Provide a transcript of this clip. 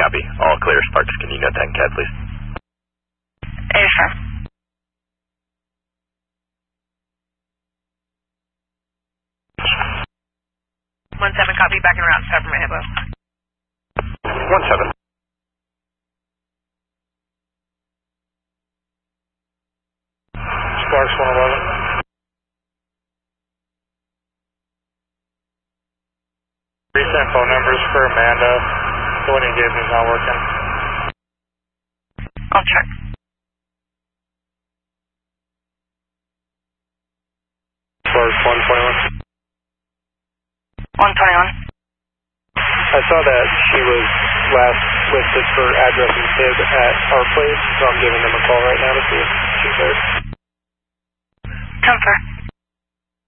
copy. All clear. Sparks, can you note 10 CAD, please? Affirm. 1-7, copy, back en route, Peppermint Hippo. 1-7. Sparks 111. Recent phone numbers for Amanda. The one you gave me is not working. I'll check. Sparks 121. 121. I saw that she was last listed for address and TIB at our place, so I'm giving them a call right now to see if she's there. Confirm.